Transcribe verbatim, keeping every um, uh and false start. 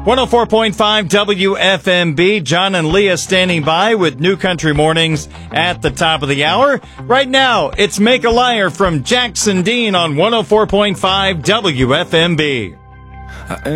one oh four point five W F M B. John and Leah standing by with New Country Mornings at the top of the hour. Right now, it's Make a Liar from Jackson Dean on one oh four point five W F M B.